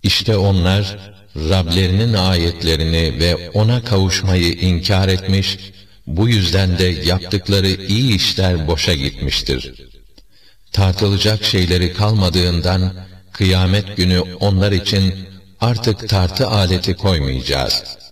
İşte onlar, Rablerinin ayetlerini ve ona kavuşmayı inkar etmiş, bu yüzden de yaptıkları iyi işler boşa gitmiştir. Tartılacak şeyleri kalmadığından, kıyamet günü onlar için artık tartı aleti koymayacağız.